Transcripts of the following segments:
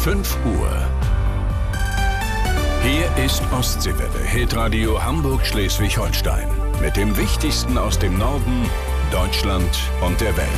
5 Uhr. Hier ist Ostseewelle, Hitradio Hamburg-Schleswig-Holstein. Mit dem Wichtigsten aus dem Norden, Deutschland und der Welt.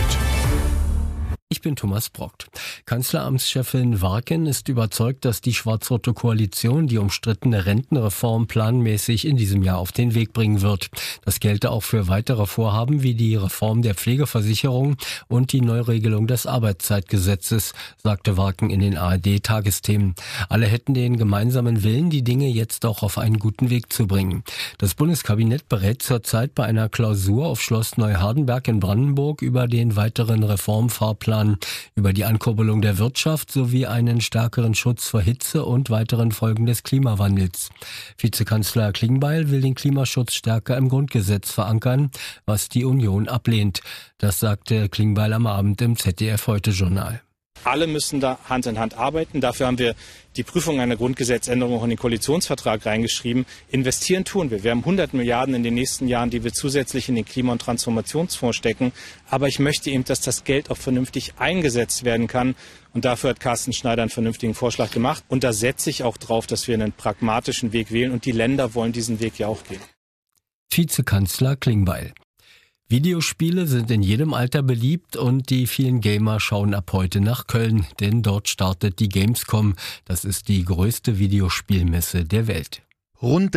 Ich bin Thomas Brockt. Kanzleramtschefin Warken ist überzeugt, dass die schwarz-rote Koalition die umstrittene Rentenreform planmäßig in diesem Jahr auf den Weg bringen wird. Das gelte auch für weitere Vorhaben wie die Reform der Pflegeversicherung und die Neuregelung des Arbeitszeitgesetzes, sagte Warken in den ARD-Tagesthemen. Alle hätten den gemeinsamen Willen, die Dinge jetzt auch auf einen guten Weg zu bringen. Das Bundeskabinett berät zurzeit bei einer Klausur auf Schloss Neuhardenberg in Brandenburg über den weiteren Reformfahrplan, über die Ankurbelung der Wirtschaft sowie einen stärkeren Schutz vor Hitze und weiteren Folgen des Klimawandels. Vizekanzler Klingbeil will den Klimaschutz stärker im Grundgesetz verankern, was die Union ablehnt. Das sagte Klingbeil am Abend im ZDF-Heute-Journal. Alle müssen da Hand in Hand arbeiten. Dafür haben wir die Prüfung einer Grundgesetzänderung auch in den Koalitionsvertrag reingeschrieben. Investieren tun wir. Wir haben 100 Milliarden in den nächsten Jahren, die wir zusätzlich in den Klima- und Transformationsfonds stecken. Aber ich möchte eben, dass das Geld auch vernünftig eingesetzt werden kann. Und dafür hat Carsten Schneider einen vernünftigen Vorschlag gemacht. Und da setze ich auch drauf, dass wir einen pragmatischen Weg wählen. Und die Länder wollen diesen Weg ja auch gehen. Vizekanzler Klingbeil. Videospiele sind in jedem Alter beliebt und die vielen Gamer schauen ab heute nach Köln, denn dort startet die Gamescom. Das ist die größte Videospielmesse der Welt. Rund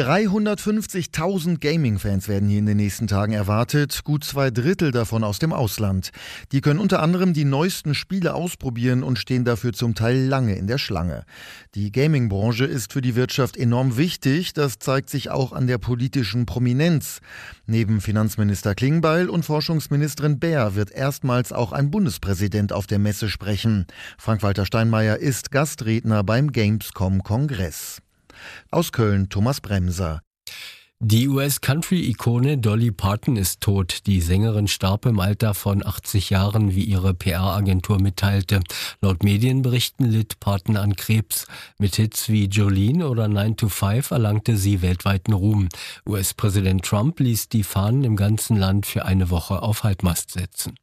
350.000 Gaming-Fans werden hier in den nächsten Tagen erwartet, gut 2/3 davon aus dem Ausland. Die können unter anderem die neuesten Spiele ausprobieren und stehen dafür zum Teil lange in der Schlange. Die Gaming-Branche ist für die Wirtschaft enorm wichtig, das zeigt sich auch an der politischen Prominenz. Neben Finanzminister Klingbeil und Forschungsministerin Baer wird erstmals auch ein Bundespräsident auf der Messe sprechen. Frank-Walter Steinmeier ist Gastredner beim Gamescom-Kongress. Aus Köln Thomas Bremser. Die US-Country-Ikone Dolly Parton ist tot. Die Sängerin starb im Alter von 80 Jahren, wie ihre PR-Agentur mitteilte. Laut Medienberichten litt Parton an Krebs. Mit Hits wie Jolene oder 9 to 5 erlangte sie weltweiten Ruhm. US-Präsident Trump ließ die Fahnen im ganzen Land für eine Woche auf Halbmast setzen.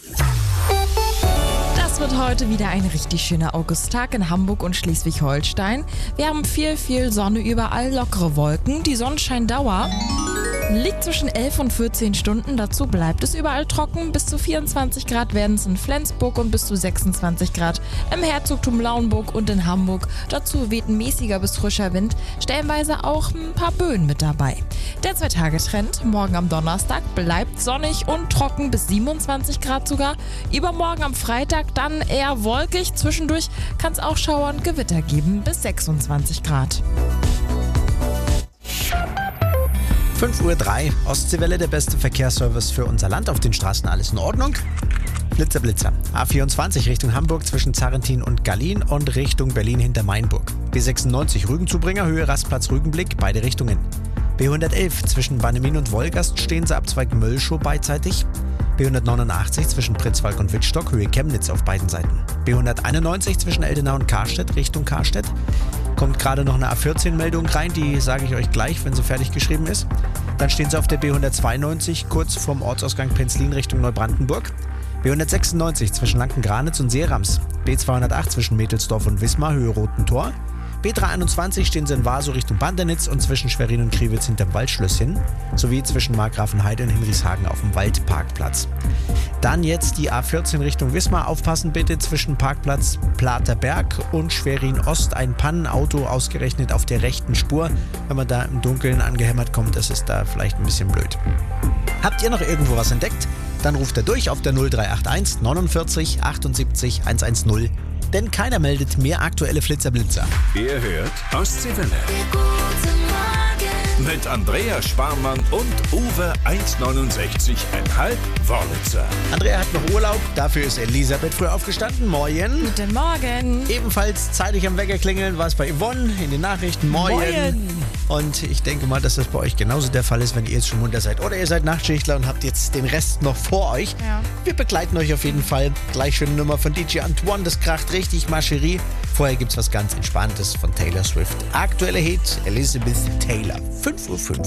Es wird heute wieder ein richtig schöner Augusttag in Hamburg und Schleswig-Holstein. Wir haben viel Sonne überall, lockere Wolken. Die Sonnenscheindauer liegt zwischen 11 und 14 Stunden. Dazu bleibt es überall trocken. Bis zu 24 Grad werden es in Flensburg und bis zu 26 Grad im Herzogtum Lauenburg und in Hamburg. Dazu weht ein mäßiger bis frischer Wind. Stellenweise auch ein paar Böen mit dabei. Der 2-Tage-Trend morgen am Donnerstag bleibt sonnig und trocken bis 27 Grad sogar. Übermorgen am Freitag dann eher wolkig. Zwischendurch kann es auch Schauer und Gewitter geben bis 26 Grad. 5:03 Uhr, Ostseewelle, der beste Verkehrsservice für unser Land. Auf den Straßen alles in Ordnung. Blitzer. A24 Richtung Hamburg zwischen Zarrentin und Gallien und Richtung Berlin hinter Mainburg. B96 Rügenzubringer, Höhe Rastplatz Rügenblick, beide Richtungen. B111 zwischen Bannemin und Wolgast stehen sie ab Zweig Möllschow beidseitig. B189 zwischen Pritzwalk und Wittstock, Höhe Chemnitz auf beiden Seiten. B191 zwischen Eldenau und Karstedt, Richtung Karstedt. Kommt gerade noch eine A14-Meldung rein, die sage ich euch gleich, wenn sie fertig geschrieben ist. Dann stehen sie auf der B192 kurz vorm Ortsausgang Penzlin Richtung Neubrandenburg. B196 zwischen Lanken-Granitz und Seerams. B208 zwischen Mädelsdorf und Wismar, Höhe Roten Tor. B321 stehen sie in Vaso Richtung Bandernitz und zwischen Schwerin und Kriwitz hinterm Waldschlösschen, sowie zwischen Markgrafenheide und Hinrichshagen auf dem Waldparkplatz. Dann jetzt die A14 Richtung Wismar. Aufpassen bitte zwischen Parkplatz Platerberg und Schwerin Ost. Ein Pannenauto ausgerechnet auf der rechten Spur. Wenn man da im Dunkeln angehämmert kommt, das ist da vielleicht ein bisschen blöd. Habt ihr noch irgendwo was entdeckt? Dann ruft er durch auf der 0381 49 78 110. Denn keiner meldet mehr aktuelle Flitzer-Blitzer. Ihr hört Ostseewelle. Mit Andrea Sparmann und Uwe 1,69,5 Wörlitzer. Andrea hat noch Urlaub, dafür ist Elisabeth früh aufgestanden. Moin. Guten Morgen. Ebenfalls zeitig am Wecker klingeln war es bei Yvonne in den Nachrichten. Moin. Und ich denke mal, dass das bei euch genauso der Fall ist, wenn ihr jetzt schon munter seid. Oder ihr seid Nachtschichtler und habt jetzt den Rest noch vor euch. Ja. Wir begleiten euch auf jeden Fall. Gleich schöne Nummer von DJ Antoine, das kracht richtig, Marcherie. Vorher gibt's was ganz Entspanntes von Taylor Swift. Aktueller Hit, Elizabeth Taylor. 5:05 Uhr.